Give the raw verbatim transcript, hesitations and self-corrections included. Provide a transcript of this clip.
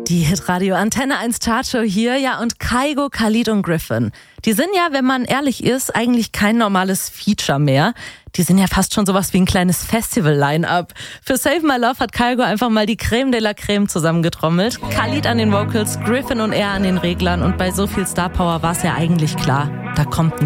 Die Hitradio Antenne eins Chartshow hier, ja, und Kygo, Khalid und Griffin. Die sind ja, wenn man ehrlich ist, eigentlich kein normales Feature mehr. Die sind ja fast schon sowas wie ein kleines Festival-Line-Up. Für Save My Love hat Kygo einfach mal die Creme de la Creme zusammengetrommelt. Khalid an den Vocals, Griffin und er an den Reglern, und bei so viel Star Power war es ja eigentlich klar, da kommt